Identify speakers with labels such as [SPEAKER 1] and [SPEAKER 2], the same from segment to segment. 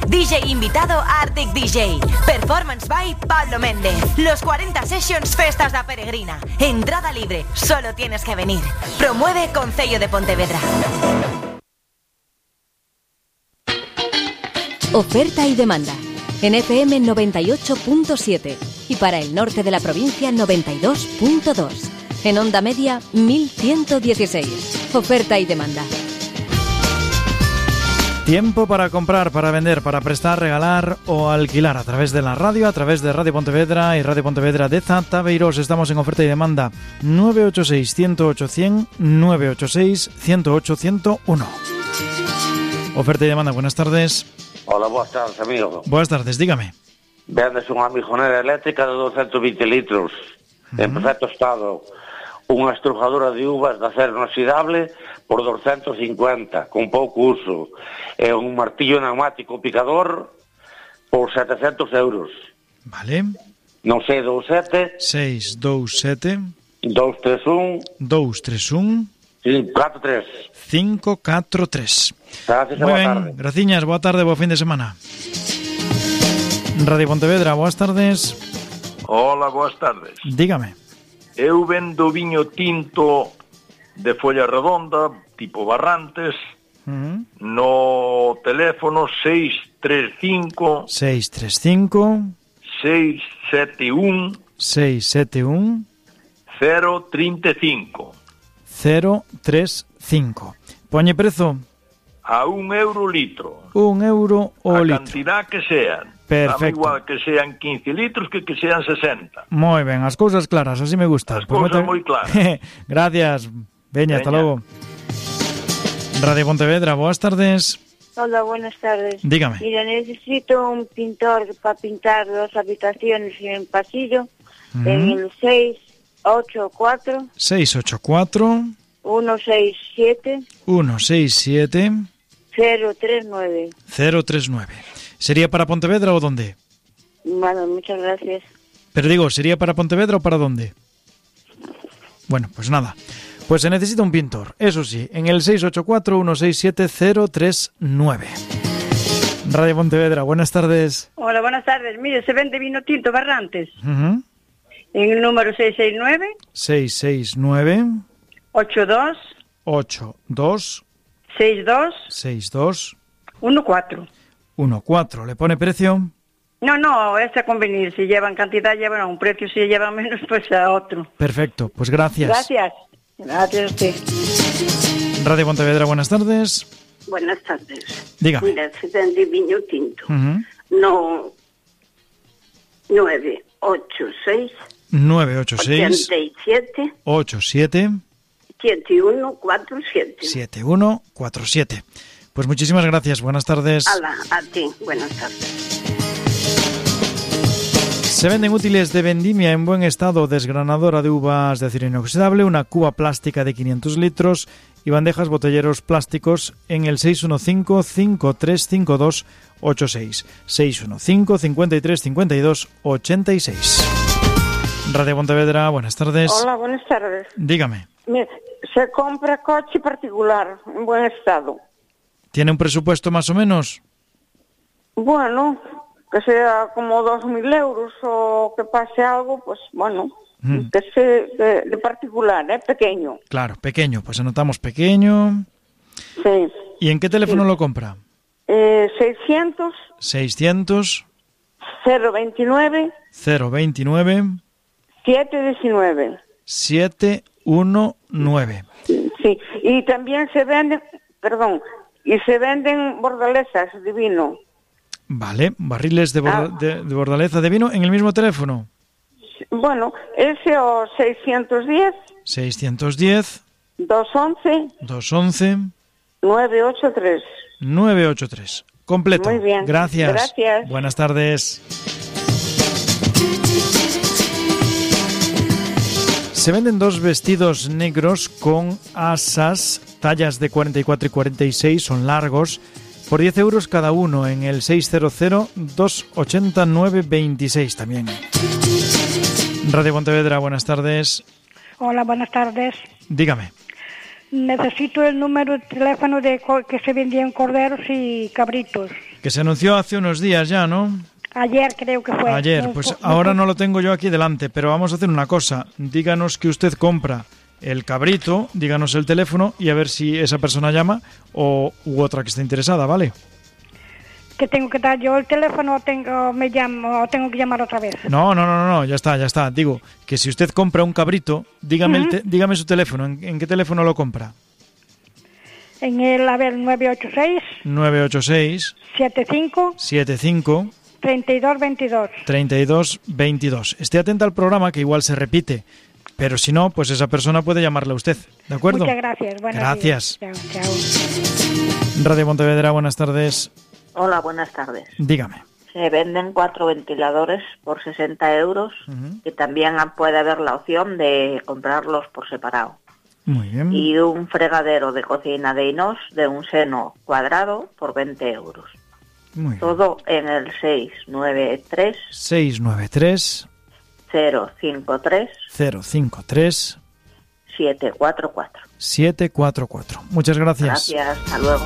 [SPEAKER 1] DJ invitado Arctic DJ. Performance by Pablo Méndez. Los 40 Sessions Festas da Peregrina. Entrada libre, solo tienes que venir. Promueve Concello de Pontevedra.
[SPEAKER 2] Oferta y demanda. En FM 98.7 y para el norte de la provincia 92.2. En onda media 1116. Oferta y demanda.
[SPEAKER 3] Tiempo para comprar, para vender, para prestar, regalar o alquilar a través de la radio, a través de Radio Pontevedra y Radio Pontevedra de Zataveiros. Estamos en oferta y demanda 986-108-100, 986-108-101. Oferta y demanda, buenas tardes.
[SPEAKER 4] Hola, boas tardes, amigo.
[SPEAKER 3] Buenas tardes, dígame.
[SPEAKER 4] Vendes unha mijonera eléctrica de 220 litros, en perfecto estado. Unha estrujadora de uvas de acero inoxidable por 250, con pouco uso. E un martillo pneumático picador por 700 euros.
[SPEAKER 3] Vale.
[SPEAKER 4] Non sei, 27
[SPEAKER 3] 627
[SPEAKER 4] 231
[SPEAKER 3] 231
[SPEAKER 4] 543.
[SPEAKER 3] 543.
[SPEAKER 4] Gracias,
[SPEAKER 3] muy
[SPEAKER 4] boa
[SPEAKER 3] ben,
[SPEAKER 4] tarde.
[SPEAKER 3] graciñas, boa tarde, bo fin de semana. Radio Pontevedra, boas tardes.
[SPEAKER 5] Hola, boas tardes.
[SPEAKER 3] Dígame.
[SPEAKER 5] Eu vendo viño tinto de folla redonda, tipo Barrantes, no teléfono 635
[SPEAKER 3] 635
[SPEAKER 5] 671
[SPEAKER 3] 671
[SPEAKER 5] 035.
[SPEAKER 3] 035. Poñe prezo
[SPEAKER 5] A €1 litro.
[SPEAKER 3] €1 o
[SPEAKER 5] a
[SPEAKER 3] litro.
[SPEAKER 5] cantidad que sean.
[SPEAKER 3] Perfecto.
[SPEAKER 5] Dame igual que sean 15 litros que sean 60.
[SPEAKER 3] Moi ben, as cousas claras, así me gusta.
[SPEAKER 5] As cousas moi claras.
[SPEAKER 3] Gracias. Veña, hasta logo. Radio Pontevedra, boas tardes.
[SPEAKER 6] Hola, buenas tardes.
[SPEAKER 3] Dígame.
[SPEAKER 6] Mira, necesito un pintor para pintar 2 habitaciones y un pasillo en el 684
[SPEAKER 3] 684
[SPEAKER 6] 167
[SPEAKER 3] 167
[SPEAKER 6] 039.
[SPEAKER 3] 039. ¿Sería para Pontevedra o dónde?
[SPEAKER 6] Bueno, muchas gracias.
[SPEAKER 3] Pero digo, ¿sería para Pontevedra o para dónde? Bueno, pues nada. Pues se necesita un pintor, eso sí, en el 684-167-039. Radio Pontevedra, buenas tardes.
[SPEAKER 7] Hola, buenas tardes. Mire, se vende vino tinto Barrantes.
[SPEAKER 3] Uh-huh.
[SPEAKER 7] En el número 669
[SPEAKER 3] 669
[SPEAKER 7] 82
[SPEAKER 3] 82
[SPEAKER 7] 62
[SPEAKER 3] 62
[SPEAKER 7] 14.
[SPEAKER 3] 14. ¿Le pone precio?
[SPEAKER 7] No, es a convenir. Si llevan cantidad, llevan a un precio. Si llevan menos, pues a otro.
[SPEAKER 3] Perfecto, pues gracias.
[SPEAKER 7] Gracias. Gracias a usted.
[SPEAKER 3] Radio Pontevedra, buenas tardes.
[SPEAKER 8] Buenas tardes.
[SPEAKER 3] Dígame.
[SPEAKER 8] Mira, se vende viño tinto.
[SPEAKER 3] Uh-huh.
[SPEAKER 8] No 986
[SPEAKER 3] 986
[SPEAKER 8] 87
[SPEAKER 3] 87
[SPEAKER 8] 7147.
[SPEAKER 3] 7147. Pues muchísimas gracias, buenas tardes.
[SPEAKER 8] Hala, a ti, buenas tardes.
[SPEAKER 3] Se venden útiles de vendimia en buen estado, desgranadora de uvas de acero inoxidable, una cuba plástica de 500 litros y bandejas botelleros plásticos en el 615-5352-86. 615-5352-86. Radio Pontevedra, buenas tardes.
[SPEAKER 9] Hola, buenas tardes.
[SPEAKER 3] Dígame.
[SPEAKER 9] Mira, se compra coche particular en buen estado.
[SPEAKER 3] ¿Tiene un presupuesto más o menos?
[SPEAKER 9] Bueno, que sea como 2.000 euros o que pase algo, pues bueno, que sea de particular, pequeño.
[SPEAKER 3] Claro, pequeño, pues anotamos pequeño.
[SPEAKER 9] Sí.
[SPEAKER 3] ¿Y en qué teléfono lo compra?
[SPEAKER 9] 600
[SPEAKER 3] 600
[SPEAKER 9] 029
[SPEAKER 3] 029
[SPEAKER 9] 719.
[SPEAKER 3] 719.
[SPEAKER 9] Sí, y también se venden, se venden bordalezas de vino.
[SPEAKER 3] Vale, barriles de bordaleza de vino en el mismo teléfono.
[SPEAKER 9] Bueno, ese o 610
[SPEAKER 3] 610
[SPEAKER 9] 211
[SPEAKER 3] 211
[SPEAKER 9] 983.
[SPEAKER 3] 983. Completo.
[SPEAKER 9] Muy bien.
[SPEAKER 3] Gracias.
[SPEAKER 9] Gracias.
[SPEAKER 3] Buenas tardes. Se venden 2 vestidos negros con asas, tallas de 44 y 46, son largos, por 10 euros cada uno en el 600-289-26 también. Radio Pontevedra, buenas tardes.
[SPEAKER 10] Hola, buenas tardes.
[SPEAKER 3] Dígame.
[SPEAKER 10] Necesito el número de teléfono de que se vendían corderos y cabritos.
[SPEAKER 3] Que se anunció hace unos días ya, ¿no?
[SPEAKER 10] Ayer creo que fue.
[SPEAKER 3] Ayer, pues ahora no lo tengo yo aquí delante, pero vamos a hacer una cosa. Díganos que usted compra el cabrito, díganos el teléfono y a ver si esa persona llama u otra que esté interesada, ¿vale?
[SPEAKER 10] ¿Que tengo que dar yo el teléfono o tengo que llamar otra vez?
[SPEAKER 3] No, ya está. Digo, que si usted compra un cabrito, dígame, dígame su teléfono. ¿En qué teléfono lo compra?
[SPEAKER 10] En el,
[SPEAKER 3] 986 75 32 22. Esté atenta al programa, que igual se repite, pero si no, pues esa persona puede llamarle a usted, ¿de acuerdo?
[SPEAKER 10] Muchas gracias.
[SPEAKER 3] Gracias.
[SPEAKER 10] Chao.
[SPEAKER 3] Radio Pontevedra, buenas tardes.
[SPEAKER 11] Hola, buenas tardes.
[SPEAKER 3] Dígame.
[SPEAKER 11] Se venden 4 ventiladores por 60 euros y también puede haber la opción de comprarlos por separado.
[SPEAKER 3] Muy bien.
[SPEAKER 11] Y un fregadero de cocina de inox de un seno cuadrado por 20 euros.
[SPEAKER 3] Muy bien.
[SPEAKER 11] Todo en el 693 053
[SPEAKER 3] 744. Muchas gracias.
[SPEAKER 11] Gracias, hasta luego.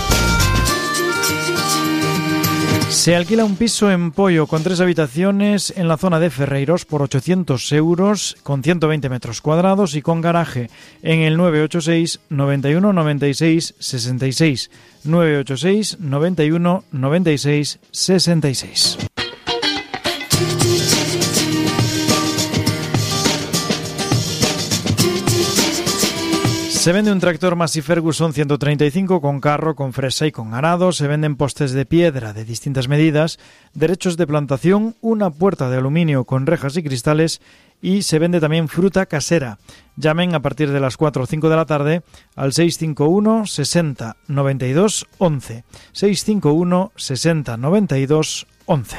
[SPEAKER 3] Se alquila un piso en Poio con 3 habitaciones en la zona de Ferreiros por 800 euros, con 120 metros cuadrados y con garaje, en el 986 91 96 66. 986 91 96 66. Se vende un tractor Massey Ferguson 135 con carro, con fresa y con arado. Se venden postes de piedra de distintas medidas, derechos de plantación, una puerta de aluminio con rejas y cristales y se vende también fruta casera. Llamen a partir de las 4 o 5 de la tarde al 651 60 92 11. 651 60 92 11.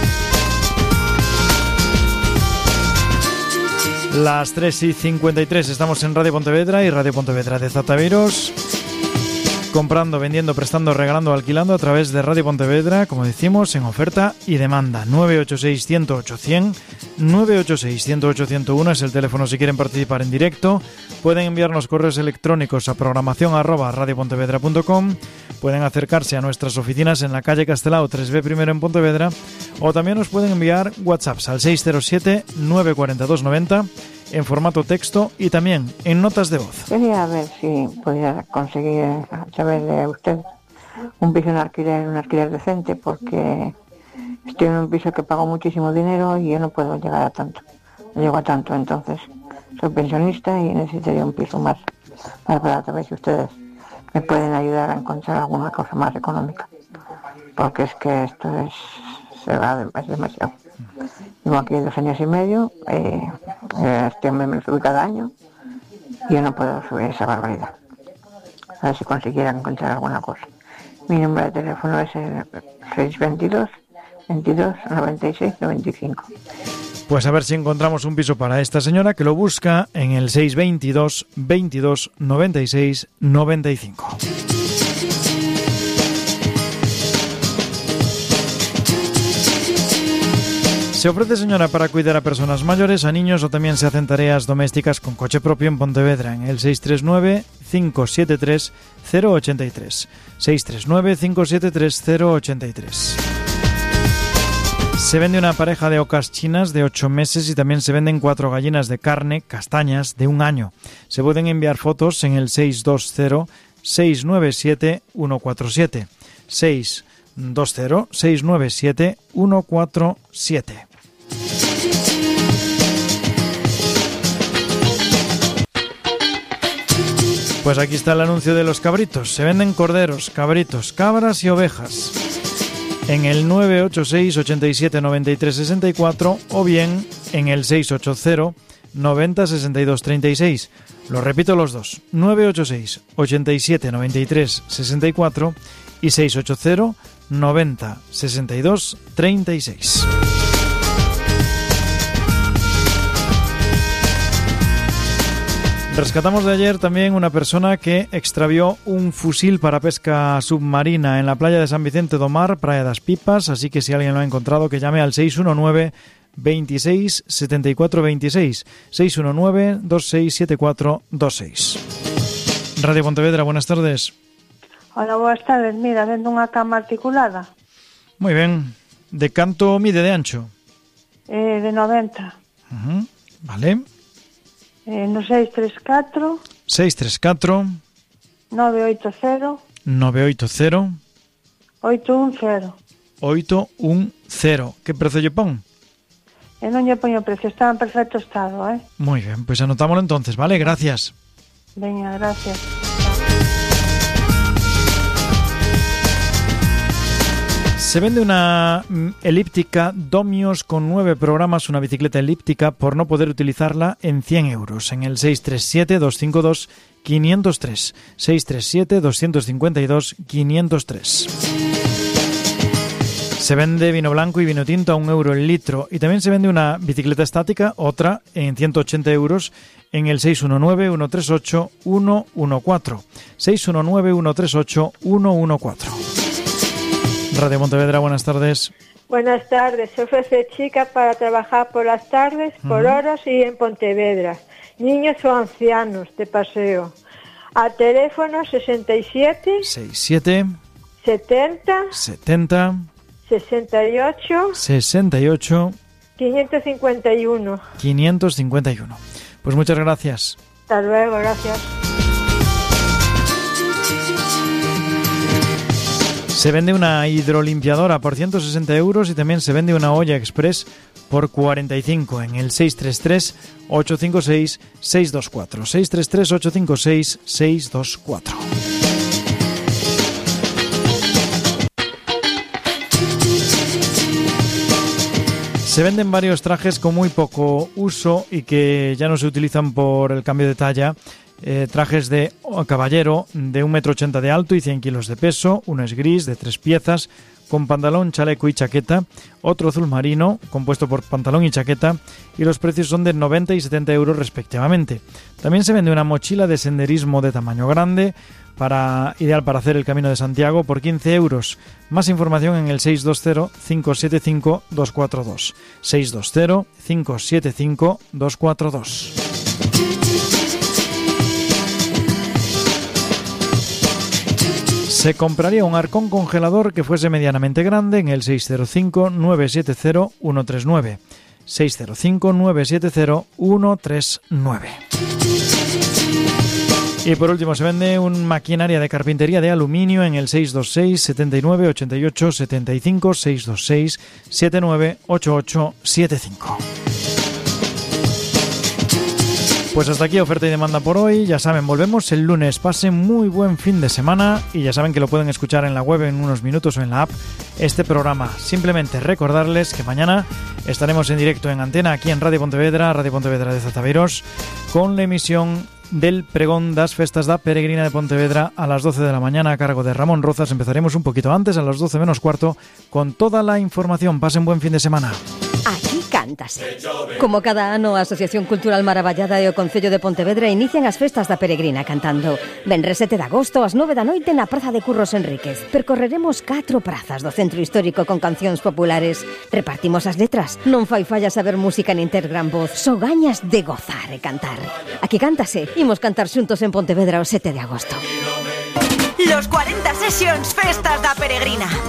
[SPEAKER 3] Las 3:53, estamos en Radio Pontevedra y Radio Pontevedra de Zataviros. Comprando, vendiendo, prestando, regalando, alquilando a través de Radio Pontevedra, como decimos, en oferta y demanda. 986 108 100, 986 108 101 es el teléfono si quieren participar en directo. Pueden enviarnos correos electrónicos a programación@radiopontevedra.com. Pueden acercarse a nuestras oficinas en la calle Castelao 3B primero en Pontevedra, o también nos pueden enviar WhatsApps al 607 942 90 en formato texto y también en notas de voz.
[SPEAKER 12] Quería ver si podía conseguir a través de usted un piso en alquiler decente, porque estoy en un piso que pago muchísimo dinero y yo no puedo llegar a tanto. No llego a tanto, entonces soy pensionista y necesitaría un piso más barato. A ver si ustedes me pueden ayudar a encontrar alguna cosa más económica, porque es que esto es demasiado. Llevo aquí 2 años y medio, este hombre me lo sube cada año y yo no puedo subir esa barbaridad. A ver si consiguiera encontrar alguna cosa. Mi número de teléfono es el 622 22 96 95.
[SPEAKER 3] Pues a ver si encontramos un piso para esta señora, que lo busca en el 622 22 96 95. Se ofrece, señora, para cuidar a personas mayores, a niños, o también se hacen tareas domésticas con coche propio en Pontevedra, en el 639 573 083. 639 573 083. Se vende una pareja de ocas chinas de 8 meses y también se venden 4 gallinas de carne castañas de 1 año. Se pueden enviar fotos en el 620 697 147. 620 697 147. Pues aquí está el anuncio de los cabritos. Se venden corderos, cabritos, cabras y ovejas en el 986 87 93 64 o bien en el 680 90 62 36. Lo repito los dos: 986 87 93 64 y 680 90 62 36. Rescatamos de ayer también una persona que extravió un fusil para pesca submarina en la playa de San Vicente do Mar, Praia das Pipas, así que si alguien lo ha encontrado, que llame al 619 26 74 26, 619 26 74 26. Radio Pontevedra, buenas tardes.
[SPEAKER 13] Hola, boas tardes. Mira, vendo unha cama articulada
[SPEAKER 3] Moi ben. De canto mide de ancho?
[SPEAKER 10] De 90.
[SPEAKER 3] Vale.
[SPEAKER 10] No 634
[SPEAKER 3] 634
[SPEAKER 10] 980
[SPEAKER 3] 980
[SPEAKER 10] 810.
[SPEAKER 3] 810. Que prezo lle pon?
[SPEAKER 10] Non lle poño precio, está en perfecto estado,
[SPEAKER 3] Moi ben, pois anotámoslo entonces, vale? Gracias.
[SPEAKER 10] Veña, gracias.
[SPEAKER 3] Se vende una elíptica Domios con 9 programas, una bicicleta elíptica, por no poder utilizarla en 100 euros. En el 637-252-503. 637-252-503. Se vende vino blanco y vino tinto a €1 el litro. Y también se vende una bicicleta estática, otra, en 180 euros, en el 619-138-114. 619-138-114. Radio Pontevedra, buenas tardes.
[SPEAKER 13] Buenas tardes, se ofrece chica para trabajar por las tardes, por horas y en Pontevedra. Niños o ancianos de paseo. A teléfono 67
[SPEAKER 3] 67
[SPEAKER 13] 70
[SPEAKER 3] 70
[SPEAKER 13] 68
[SPEAKER 3] 68
[SPEAKER 13] 551.
[SPEAKER 3] 551. Pues muchas gracias.
[SPEAKER 13] Hasta luego, gracias.
[SPEAKER 3] Se vende una hidrolimpiadora por 160 euros y también se vende una olla express por 45 en el 633-856-624. 633-856-624. Se venden varios trajes con muy poco uso y que ya no se utilizan por el cambio de talla. Trajes de caballero de 1,80 m de alto y 100 kilos de peso. Uno es gris, de 3 piezas, con pantalón, chaleco y chaqueta. Otro azul marino, compuesto por pantalón y chaqueta. Y los precios son de 90 y 70 euros respectivamente. También se vende una mochila de senderismo de tamaño grande, ideal para hacer el Camino de Santiago, por 15 euros. Más información en el 620-575-242. 620-575-242. Se compraría un arcón congelador que fuese medianamente grande en el 605-970-139. 605-970-139. Y por último se vende un maquinaria de carpintería de aluminio en el 626 79 88 75 626 79 88 75. Pues hasta aquí oferta y demanda por hoy. Ya saben, volvemos el lunes. Pasen muy buen fin de semana y ya saben que lo pueden escuchar en la web en unos minutos o en la app este programa. Simplemente recordarles que mañana estaremos en directo en antena aquí en Radio Pontevedra de Zataveiros, con la emisión del pregón das festas da Peregrina de Pontevedra a las 12 de la mañana a cargo de Ramón Rozas. Empezaremos un poquito antes, a las 12 menos cuarto, con toda la información. Pasen buen fin de semana.
[SPEAKER 2] Aquí cántase. Como cada ano, a Asociación Cultural Maravallada e o Concello de Pontevedra inician as festas da Peregrina cantando. Venres 7 de agosto, ás 9 da noite na Praza de Curros Enríquez. Percorreremos 4 prazas do centro histórico con cancións populares. Repartimos as letras. Non fai falla saber música nin ter gran voz. Só gañas de gozar e cantar. Aquí cántase. Imos cantar xuntos en Pontevedra o 7 de agosto.
[SPEAKER 1] Los 40 Sessions Festas da Peregrina.